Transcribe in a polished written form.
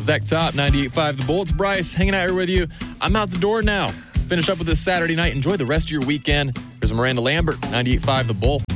Zach Top, 98.5 The Bull. It's Bryce hanging out here with you. I'm out the door now. Finish up with this Saturday night. Enjoy the rest of your weekend. Here's Miranda Lambert, 98.5 The Bull.